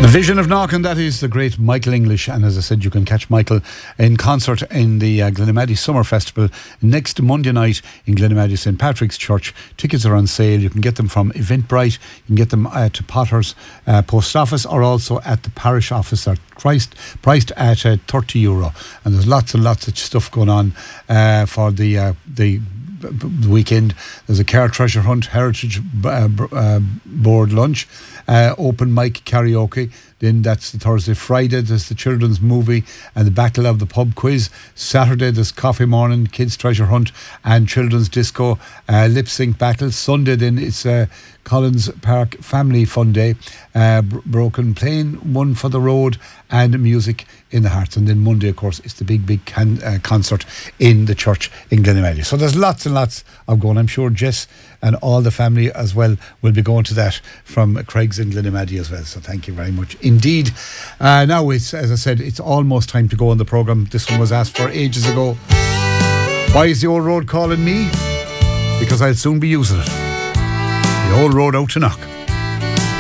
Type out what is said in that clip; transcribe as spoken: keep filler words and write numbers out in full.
The Vision of Knock, and that is the great Michael English. And as I said, you can catch Michael in concert in the uh, Glenamaddy Summer Festival next Monday night in Glenamaddy Saint Patrick's Church. Tickets are on sale. You can get them from Eventbrite. You can get them at Potter's uh, Post Office, or also at the parish office. They're priced, priced at uh, thirty euro. And there's lots and lots of stuff going on uh, for the uh, the the weekend. There's a car treasure hunt, heritage uh, uh, board lunch, uh, open mic karaoke. Then that's the Thursday. Friday there's the children's movie and the battle of the pub quiz. Saturday there's coffee morning, kids treasure hunt and children's disco, uh, lip sync battle. Sunday then it's uh, Collins Park Family Fun Day, uh, br- Broken Plane, One for the Road, and music in the hearts. And then Monday, of course, it's the big, big can- uh, concert in the church in Glenamaddy. So there's lots and lots of going. I'm sure Jess and all the family as well will be going to that from Craig's in Glenamaddy as well. So thank you very much indeed. Uh, now, it's, as I said, it's almost time to go on the programme. This one was asked for ages ago. Why is the old road calling me? Because I'll soon be using it. The old road out to Knock.